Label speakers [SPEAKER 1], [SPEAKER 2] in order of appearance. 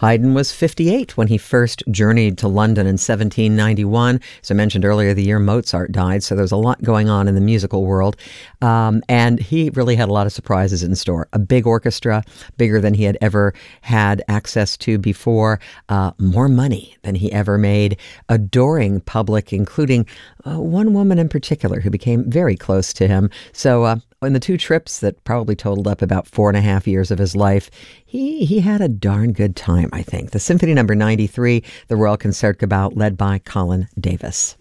[SPEAKER 1] Haydn was 58 when he first journeyed to London in 1791. As I mentioned earlier, the year Mozart died, so there's a lot going on in the musical world. And he really had a lot of surprises in store. A big orchestra, bigger than he had ever had access to before, more money than he ever made, adoring public, including one woman in particular who became very close to him. So in the two trips that probably totaled up about 4.5 years of his life, he had a darn good time, I think. The Symphony No. 93, the Royal Concertgebouw, led by Colin Davis.